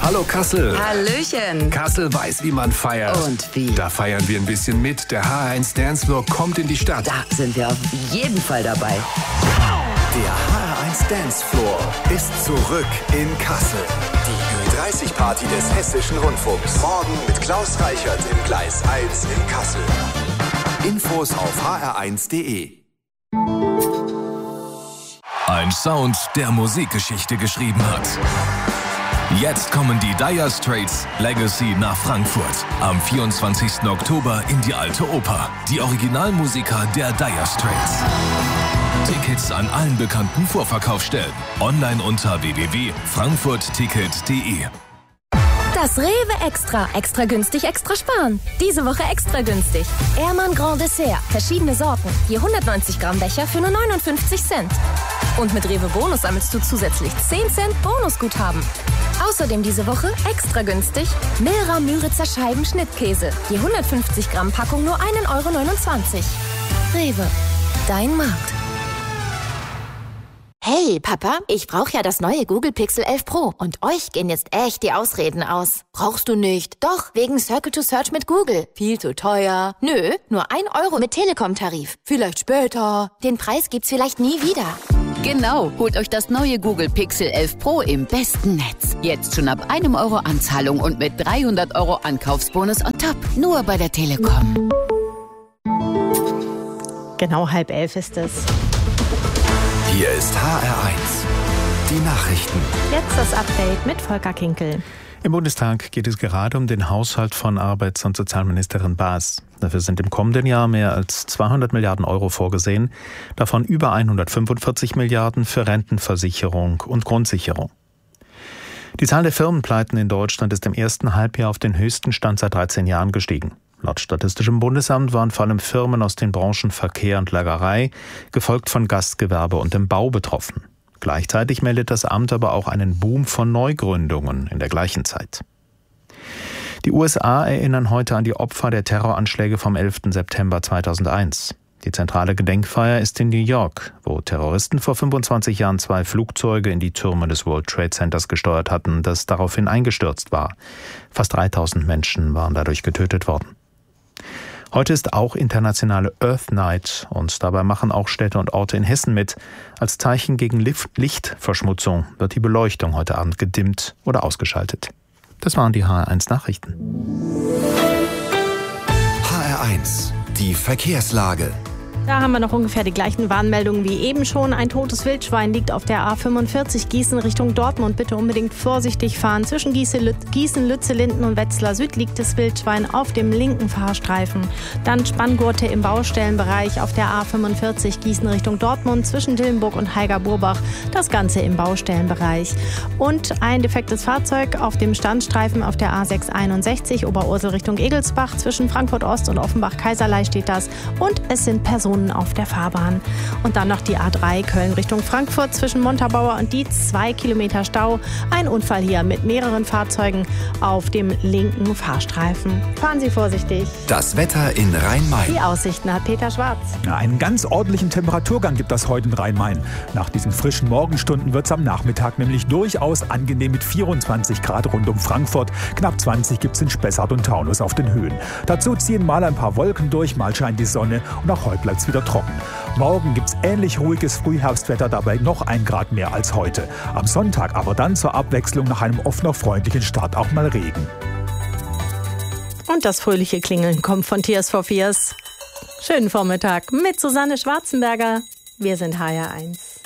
Hallo Kassel. Hallöchen. Kassel weiß, wie man feiert. Und wie? Da feiern wir ein bisschen mit. Der HR1 Dancefloor kommt in die Stadt. Da sind wir auf jeden Fall dabei. Der HR1 Dancefloor ist zurück in Kassel. Die Ü30-Party des Hessischen Rundfunks. Morgen mit Klaus Reichert im Gleis 1 in Kassel. Infos auf hr1.de. Ein Sound, der Musikgeschichte geschrieben hat. Jetzt kommen die Dire Straits Legacy nach Frankfurt. Am 24. Oktober in die Alte Oper. Die Originalmusiker der Dire Straits. Tickets an allen bekannten Vorverkaufsstellen. Online unter www.frankfurtticket.de. Das Rewe Extra. Extra günstig, extra sparen. Diese Woche extra günstig. Ehrmann Grand Dessert. Verschiedene Sorten. Je 190 Gramm Becher für nur 59 Cent. Und mit Rewe Bonus sammelst du zusätzlich 10 Cent Bonusguthaben. Außerdem diese Woche extra günstig Milra Müritzer Scheiben Schnittkäse. Je 150 Gramm Packung nur 1,29 € Rewe. Dein Markt. Hey, Papa, ich brauche ja das neue Google Pixel 11 Pro. Und euch gehen jetzt echt die Ausreden aus. Brauchst du nicht? Doch, wegen Circle to Search mit Google. Viel zu teuer. Nö, nur 1 € mit Telekom-Tarif. Vielleicht später. Den Preis gibt's vielleicht nie wieder. Genau, holt euch das neue Google Pixel 11 Pro im besten Netz. Jetzt schon ab 1 € Anzahlung und mit 300 € Ankaufsbonus on top. Nur bei der Telekom. Genau 10:30 ist es. Hier ist HR1. Die Nachrichten. Jetzt das Update mit Volker Kinkel. Im Bundestag geht es gerade um den Haushalt von Arbeits- und Sozialministerin Baas. Dafür sind im kommenden Jahr mehr als 200 Milliarden € vorgesehen, davon über 145 Milliarden für Rentenversicherung und Grundsicherung. Die Zahl der Firmenpleiten in Deutschland ist im ersten Halbjahr auf den höchsten Stand seit 13 Jahren gestiegen. Laut Statistischem Bundesamt waren vor allem Firmen aus den Branchen Verkehr und Lagerei, gefolgt von Gastgewerbe und dem Bau betroffen. Gleichzeitig meldet das Amt aber auch einen Boom von Neugründungen in der gleichen Zeit. Die USA erinnern heute an die Opfer der Terroranschläge vom 11. September 2001. Die zentrale Gedenkfeier ist in New York, wo Terroristen vor 25 Jahren 2 Flugzeuge in die Türme des World Trade Centers gesteuert hatten, das daraufhin eingestürzt war. Fast 3000 Menschen waren dadurch getötet worden. Heute ist auch internationale Earth Night und dabei machen auch Städte und Orte in Hessen mit. Als Zeichen gegen Lichtverschmutzung wird die Beleuchtung heute Abend gedimmt oder ausgeschaltet. Das waren die HR1 Nachrichten. HR1, die Verkehrslage. Da haben wir noch ungefähr die gleichen Warnmeldungen wie eben schon. Ein totes Wildschwein liegt auf der A45 Gießen Richtung Dortmund. Bitte unbedingt vorsichtig fahren. Zwischen Gießen, Lützellinden und Wetzlar Süd liegt das Wildschwein auf dem linken Fahrstreifen. Dann Spanngurte im Baustellenbereich auf der A45 Gießen Richtung Dortmund. Zwischen Dillenburg und Heiger-Burbach. Das Ganze im Baustellenbereich. Und ein defektes Fahrzeug auf dem Standstreifen auf der A661 Oberursel Richtung Egelsbach. Zwischen Frankfurt Ost und Offenbach-Kaiserlei steht das. Und es sind Personen auf der Fahrbahn. Und dann noch die A3 Köln Richtung Frankfurt zwischen Montabaur und Dietz, 2 Kilometer Stau. Ein Unfall hier mit mehreren Fahrzeugen auf dem linken Fahrstreifen. Fahren Sie vorsichtig. Das Wetter in Rhein-Main. Die Aussichten hat Peter Schwarz. Einen ganz ordentlichen Temperaturgang gibt das heute in Rhein-Main. Nach diesen frischen Morgenstunden wird es am Nachmittag nämlich durchaus angenehm mit 24 Grad rund um Frankfurt. Knapp 20 gibt es in Spessart und Taunus auf den Höhen. Dazu ziehen mal ein paar Wolken durch, mal scheint die Sonne und auch heute bleibt es wieder trocken. Morgen gibt es ähnlich ruhiges Frühherbstwetter, dabei noch 1 Grad mehr als heute. Am Sonntag aber dann zur Abwechslung nach einem oft noch freundlichen Start auch mal Regen. Und das fröhliche Klingeln kommt von Tears for Fears. Schönen Vormittag mit Susanne Schwarzenberger. Wir sind HR1.